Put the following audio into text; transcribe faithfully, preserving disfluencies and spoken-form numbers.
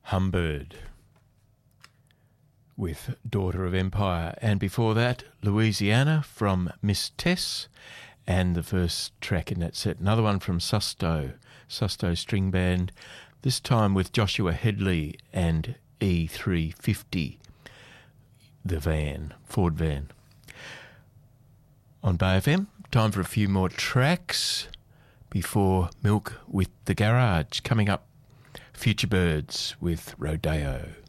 Humbird with Daughter of Empire. And before that, Louisiana from Miss Tess. And the first track in that set, another one from Susto, Susto String Band, this time with Joshua Headley and E three fifty, the van, Ford van. On Bay F M, time for a few more tracks before Milk with the Garage. Coming up, Future Birds with Rodeo.